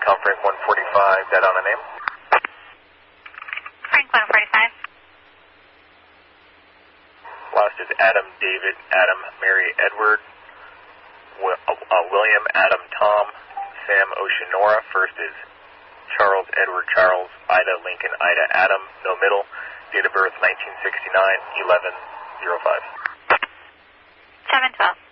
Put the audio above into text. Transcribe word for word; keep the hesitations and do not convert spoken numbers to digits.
com Frank one forty-five, that on a name? Frank one forty-five. Last is Adam, David, Adam, Mary, Edward, Will, uh, William, Adam, Tom, Sam, Ocean, Nora. First is Charles, Edward, Charles, Ida, Lincoln, Ida, Adam, no middle. Date of birth nineteen sixty-nine, eleven oh five. seven twelve.